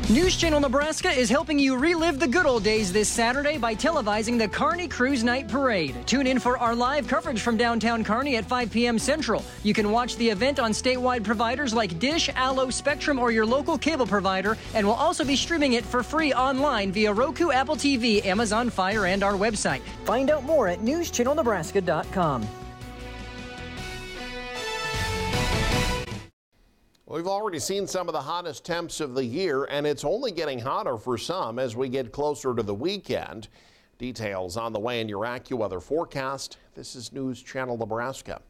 News Channel Nebraska is helping you relive the good old days this Saturday by televising the Kearney Cruise Night Parade. Tune in for our live coverage from downtown Kearney at 5 p.m. Central. You can watch the event on statewide providers like Dish, Allo, Spectrum, or your local cable provider, and we'll also be streaming it for free online via Roku, Apple TV, Amazon Fire, and our website. Find out more at newschannelnebraska.com. We've already seen some of the hottest temps of the year, and it's only getting hotter for some as we get closer to the weekend. Details on the way in your AccuWeather forecast. This is News Channel Nebraska.